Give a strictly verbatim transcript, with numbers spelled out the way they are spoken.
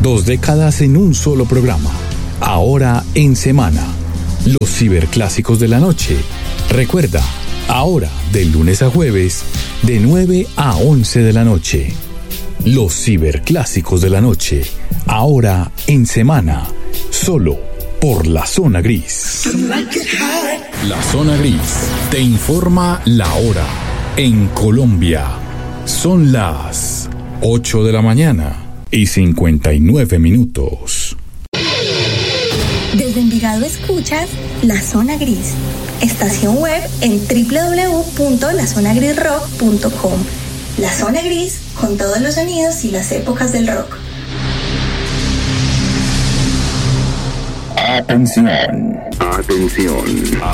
Dos décadas en un solo programa. Ahora en semana. Los ciberclásicos de la noche. Recuerda, ahora de lunes a jueves, de nueve a once de la noche. Los ciberclásicos de la noche. Ahora en semana. Solo por La Zona Gris. La Zona Gris te informa la hora en Colombia. Son las ocho de la mañana y cincuenta y nueve minutos. Desde Envigado escuchas La Zona Gris, estación web en doble u doble u doble u punto la zona gris rock punto com. La Zona Gris con todos los sonidos y las épocas del rock. Atención, atención.